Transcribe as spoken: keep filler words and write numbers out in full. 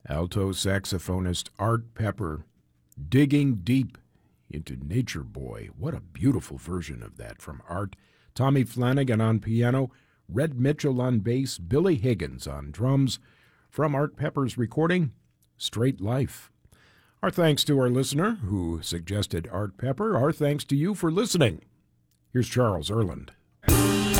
Alto saxophonist Art Pepper, Digging Deep into Nature Boy. What a beautiful version of that from Art. Tommy Flanagan on piano, Red Mitchell on bass, Billy Higgins on drums. From Art Pepper's recording, Straight Life. Our thanks to our listener who suggested Art Pepper. Our thanks to you for listening. Here's Charles Erland.